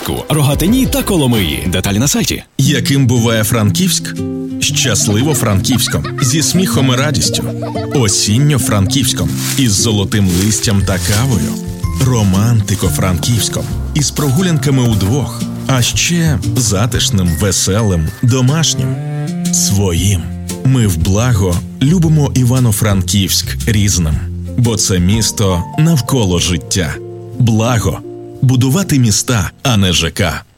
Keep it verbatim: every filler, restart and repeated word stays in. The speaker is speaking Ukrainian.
Івано-Франківську, Рогатині та Коломиї. Деталі на сайті. Яким буває Франківськ? Щасливо-Франківськом, зі сміхом і радістю. Осінньо-Франківськом, із золотим листям та кавою. Романтико-Франківськом, із прогулянками удвох. А ще затишним, веселим, домашнім. Своїм. Ми в благо любимо Івано-Франківськ різним. Бо це місто навколо життя. Благо. Будувати міста, а не ЖК.